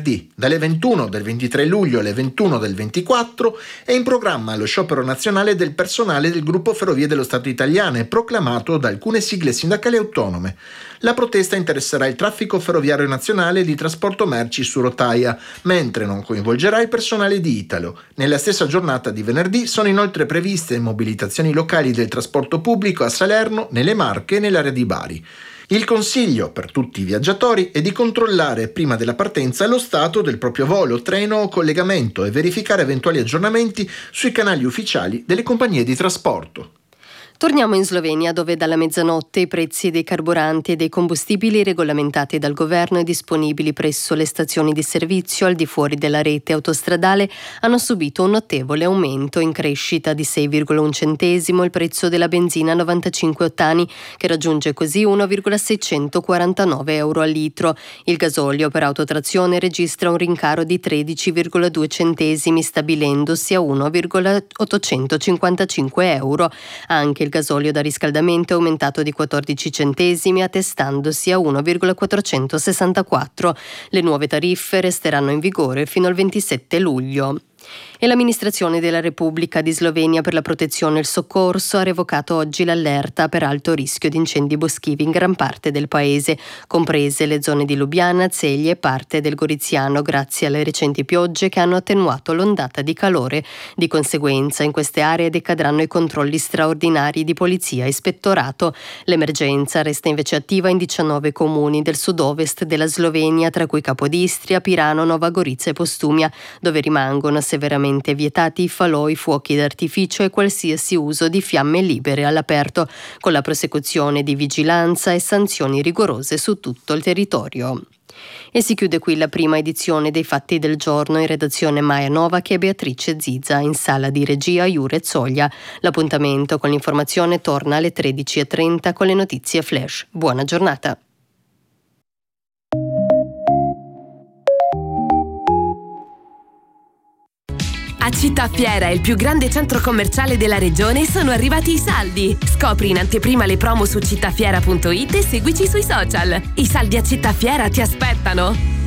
venerdì. Dalle 21 del 23 luglio alle 21 del 24 è in programma lo sciopero nazionale del personale del gruppo Ferrovie dello Stato italiane, proclamato da alcune sigle sindacali autonome. La protesta interesserà il traffico ferroviario nazionale di trasporto merci su rotaia, mentre non coinvolgerà il personale di Italo. Nella stessa giornata di venerdì sono inoltre previste mobilitazioni locali del trasporto pubblico a Salerno, nelle Marche e nell'area di Bari. Il consiglio per tutti i viaggiatori è di controllare prima della partenza lo stato del proprio volo, treno o collegamento e verificare eventuali aggiornamenti sui canali ufficiali delle compagnie di trasporto. Torniamo in Slovenia, dove dalla mezzanotte i prezzi dei carburanti e dei combustibili regolamentati dal governo e disponibili presso le stazioni di servizio al di fuori della rete autostradale hanno subito un notevole aumento, in crescita di 6,1 centesimo il prezzo della benzina 95 ottani, che raggiunge così 1,649 euro al litro. Il gasolio per autotrazione registra un rincaro di 13,2 centesimi, stabilendosi a 1,855 euro. Anche il gasolio da riscaldamento è aumentato di 14 centesimi, attestandosi a 1,464. Le nuove tariffe resteranno in vigore fino al 27 luglio. E l'amministrazione della Repubblica di Slovenia per la protezione e il soccorso ha revocato oggi l'allerta per alto rischio di incendi boschivi in gran parte del paese, comprese le zone di Lubiana, Celje e parte del Goriziano, grazie alle recenti piogge che hanno attenuato l'ondata di calore. Di conseguenza in queste aree decadranno i controlli straordinari di polizia e ispettorato. L'emergenza resta invece attiva in 19 comuni del sud-ovest della Slovenia, tra cui Capodistria, Pirano, Nova Gorica e Postumia, dove rimangono severamente vietati i falò, i fuochi d'artificio e qualsiasi uso di fiamme libere all'aperto, con la prosecuzione di vigilanza e sanzioni rigorose su tutto il territorio. E si chiude qui la prima edizione dei Fatti del Giorno, in redazione Maia Novak e Beatrice Zizza, in sala di regia Jure Zoglia. L'appuntamento con l'informazione torna alle 13:30 con le notizie flash. Buona giornata. A Città Fiera, il più grande centro commerciale della regione, sono arrivati i saldi. Scopri in anteprima le promo su cittafiera.it e seguici sui social. I saldi a Città Fiera ti aspettano!